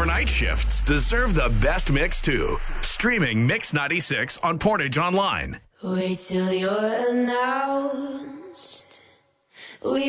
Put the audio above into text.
night shifts deserve the best mix too. Streaming Mix 96 on Portage Online. Wait till you're announced.